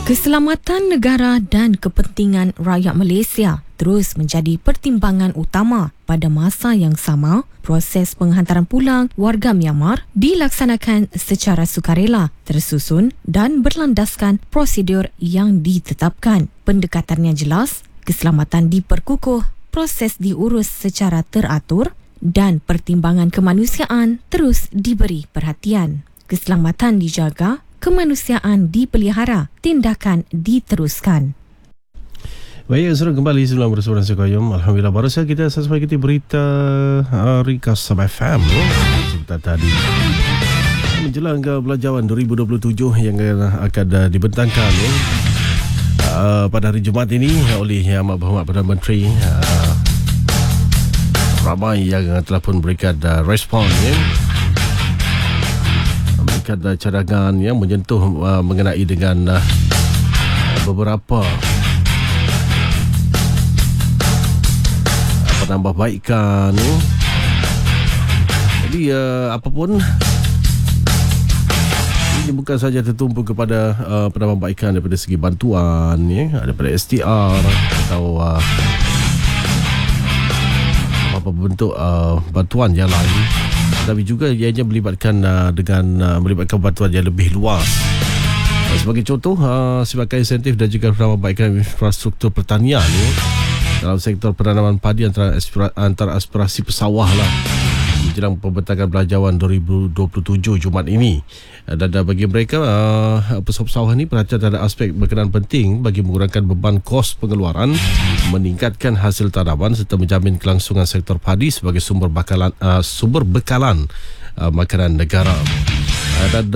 Keselamatan negara dan kepentingan rakyat Malaysia terus menjadi pertimbangan utama. Pada masa yang sama, proses penghantaran pulang warga Myanmar dilaksanakan secara sukarela, tersusun dan berlandaskan prosedur yang ditetapkan. Pendekatannya jelas, keselamatan diperkukuh, proses diurus secara teratur dan pertimbangan kemanusiaan terus diberi perhatian. Keselamatan dijaga, kemanusiaan dipelihara, tindakan diteruskan. Baik, sudah kembali sebelum bersuara Sekoyom. Alhamdulillah, baru saja kita sampai kita berita Ringkas FM sebentar tadi. Menjelang ke Belanjawan 2027 yang akan dibentangkan pada hari Jumaat ini oleh Yang Amat Berhormat Perdana Menteri. Ramai yang telah pun berikan respon berikan cadangan yang menyentuh mengenai dengan beberapa penambahbaikan. Jadi apapun ini bukan saja tertumpu kepada penambahbaikan daripada segi bantuan daripada STR atau apa bentuk bantuan yang lain, tapi juga ianya melibatkan melibatkan bantuan yang lebih luas. Sebagai contoh, sebagai insentif dan juga penambahbaikan infrastruktur pertanian dalam sektor penanaman padi antara aspirasi pesawah lah menjelang pembentakan Belanjawan 2027 Jumaat ini. Dan bagi mereka pesawah-pesawah ini perhatian terhadap aspek berkenaan penting bagi mengurangkan beban kos pengeluaran, meningkatkan hasil tanaman serta menjamin kelangsungan sektor padi sebagai sumber bekalan makanan negara. Dan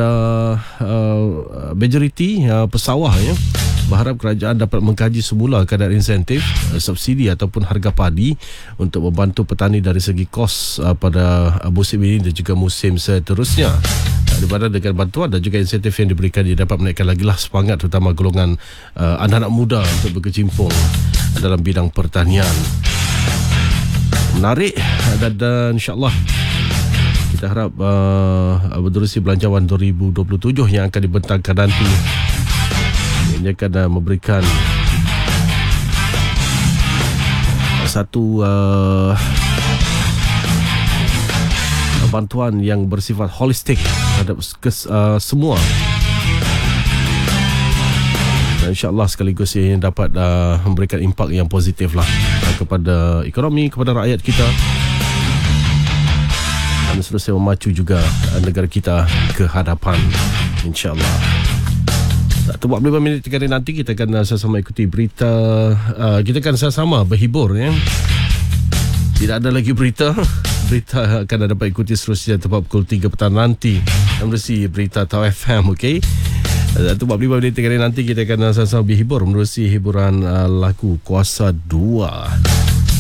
majoriti pesawah berharap kerajaan dapat mengkaji semula kadar insentif, subsidi ataupun harga padi untuk membantu petani dari segi kos pada musim ini dan juga musim seterusnya. Daripada dengan bantuan dan juga insentif yang diberikan, dia dapat menaikkan lagi lah semangat terutama golongan anak-anak muda untuk berkecimpung dalam bidang pertanian. Menarik dan insyaAllah kita harap menerusi Belanjawan 2027 yang akan dibentangkan nanti. Ini akan memberikan satu bantuan yang bersifat holistik terhadap semua. Dan insyaAllah sekaligus ini dapat memberikan impak yang positif lah kepada ekonomi, kepada rakyat kita, dan seterusnya memacu juga negara kita ke hadapan, insyaAllah. Tak terbuat 5 minit 3 hari nanti kita akan sama-sama ikuti berita. Kita akan sama-sama berhibur Tidak ada lagi berita. Berita akan dapat ikuti seterusnya tepat pukul 3 petang nanti. Menerusi berita Tau FM, okey. Tak terbuat 5 minit 3 hari nanti kita akan sama-sama berhibur menerusi hiburan lagu Kuasa 2.